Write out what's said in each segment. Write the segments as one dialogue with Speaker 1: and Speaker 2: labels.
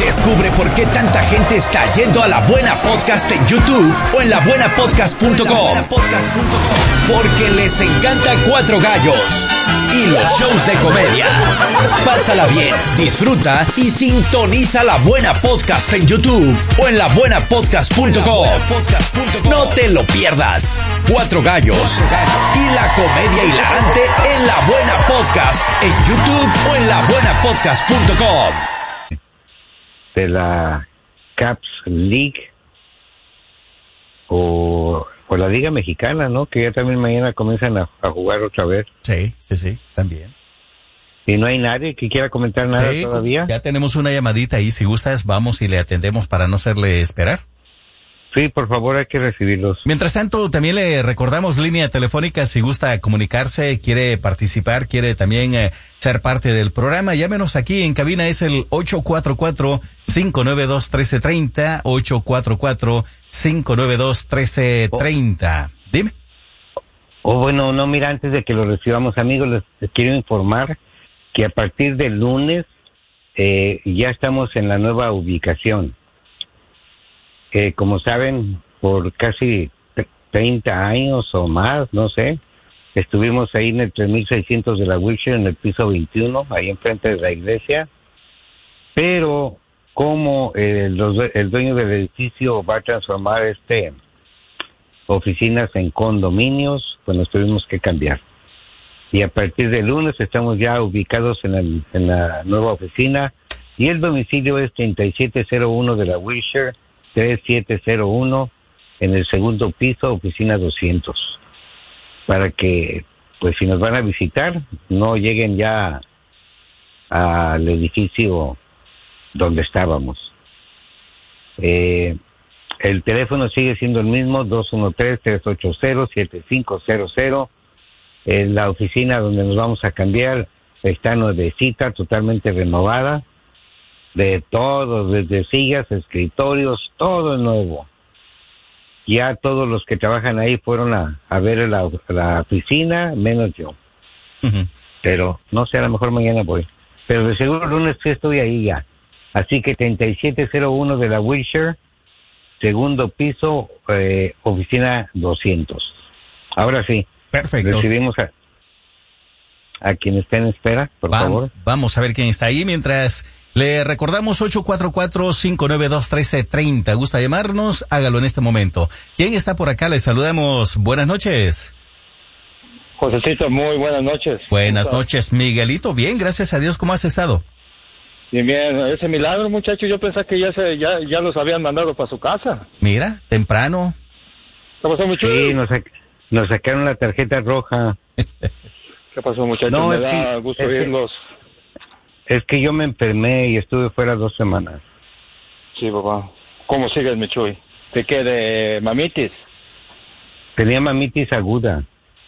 Speaker 1: Descubre por qué tanta gente está yendo a La Buena Podcast en YouTube o en labuenapodcast.com. Porque les encanta Cuatro Gallos y los shows de comedia. Pásala bien, disfruta y sintoniza La Buena Podcast en YouTube o en labuenapodcast.com. No te lo pierdas. Cuatro Gallos y la comedia hilarante en La Buena Podcast en YouTube o en labuenapodcast.com.
Speaker 2: De la Caps League o la Liga Mexicana, ¿no? Que ya también mañana comienzan a jugar otra vez.
Speaker 3: Sí, también.
Speaker 2: ¿Y no hay nadie que quiera comentar nada todavía?
Speaker 3: Ya tenemos una llamadita ahí, si gustas vamos y le atendemos para no hacerle esperar.
Speaker 2: Sí, por favor, hay que recibirlos.
Speaker 3: Mientras tanto, también le recordamos línea telefónica, si gusta comunicarse, quiere participar, quiere también ser parte del programa, llámenos aquí en cabina, es el 844-592-1330, 844-592-1330. Dime.
Speaker 2: Bueno, no, mira, antes de que lo recibamos, amigos, les quiero informar que a partir del lunes ya estamos en la nueva ubicación. Como saben, por casi 30 años o más, no sé, estuvimos ahí en el 3600 de la Wilshire, en el piso 21, ahí enfrente de la iglesia, pero como el dueño del edificio va a transformar oficinas en condominios, pues nos tuvimos que cambiar. Y a partir del lunes estamos ya ubicados en la nueva oficina, y el domicilio es 3701 de la Wilshire, 3701 en el segundo piso, oficina 200, para que, pues si nos van a visitar, no lleguen ya al edificio donde estábamos. El teléfono sigue siendo el mismo, 213-380-7500. La oficina donde nos vamos a cambiar está nuevecita, totalmente renovada, de todo, desde sillas, escritorios, todo nuevo. Ya todos los que trabajan ahí fueron a ver la oficina, menos yo.
Speaker 3: Uh-huh.
Speaker 2: Pero no sé, a lo mejor mañana voy. Pero de seguro el lunes sí estoy ahí ya. Así que 3701 de la Wilshire, segundo piso, oficina 200. Ahora sí.
Speaker 3: Perfecto.
Speaker 2: Recibimos a quien está en espera, por favor.
Speaker 3: Vamos a ver quién está ahí mientras... Le recordamos 844-592-1330. ¿Gusta llamarnos? Hágalo en este momento. ¿Quién está por acá? Le saludamos. Buenas noches.
Speaker 4: Josecito, muy buenas noches.
Speaker 3: Buenas noches, Miguelito. Bien, gracias a Dios. ¿Cómo has estado?
Speaker 4: Bien, ese milagro, muchachos. Yo pensaba que ya los habían mandado para su casa.
Speaker 3: Mira, temprano.
Speaker 4: ¿Qué pasó, muchachos?
Speaker 2: Sí, nos sacaron la tarjeta roja.
Speaker 4: ¿Qué pasó, muchachos?
Speaker 2: No,
Speaker 4: me da gusto oírlos.
Speaker 2: Es que yo me enfermé y estuve fuera 2 semanas.
Speaker 4: Sí, papá. ¿Cómo sigues, mi Chuy? ¿De qué? ¿De mamitis?
Speaker 2: Tenía mamitis aguda.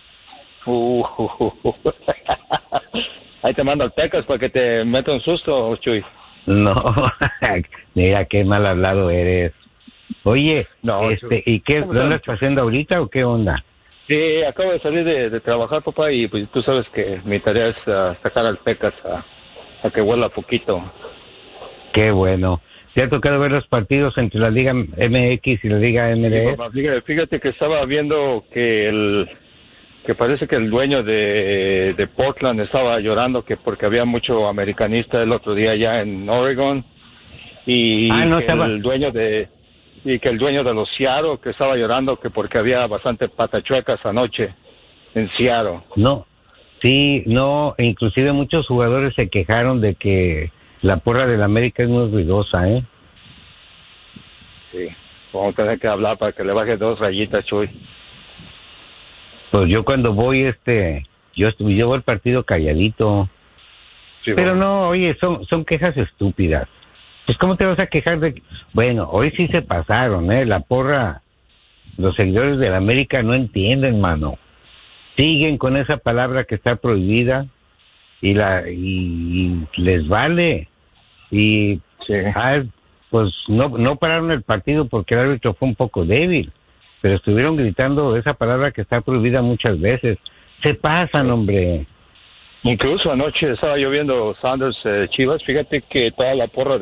Speaker 4: Ahí te mando al Pecas para que te meta un susto, Chuy.
Speaker 2: No, mira qué mal hablado eres. Oye,
Speaker 4: no,
Speaker 2: ¿y qué? ¿Lo andas haciendo ahorita o qué onda?
Speaker 4: Sí, acabo de salir de trabajar, papá, y pues tú sabes que mi tarea es sacar al Pecas a que huela poquito.
Speaker 2: Qué bueno. ¿Te ha tocado ver los partidos entre la Liga MX y la Liga MLS?
Speaker 4: Sí, fíjate que estaba viendo que parece que el dueño de Portland estaba llorando que porque había mucho americanista el otro día allá en Oregon y el dueño de los Seattle que estaba llorando que porque había bastante patachuecas anoche en Seattle.
Speaker 2: No. Sí, no, inclusive muchos jugadores se quejaron de que la porra del América es muy ruidosa, ¿eh?
Speaker 4: Sí, vamos a tener que hablar para que le baje 2 rayitas, Chuy.
Speaker 2: Pues yo cuando voy, yo voy al partido calladito. Sí, pero no, oye, son quejas estúpidas. Pues ¿cómo te vas a quejar de...? Bueno, hoy sí se pasaron, la porra, los seguidores del América no entienden, mano. Siguen con esa palabra que está prohibida y les vale y pues no pararon el partido porque el árbitro fue un poco débil, pero estuvieron gritando esa palabra que está prohibida muchas veces. Se pasan, hombre.
Speaker 4: Incluso anoche estaba yo viendo Sanders Chivas, fíjate que toda la porra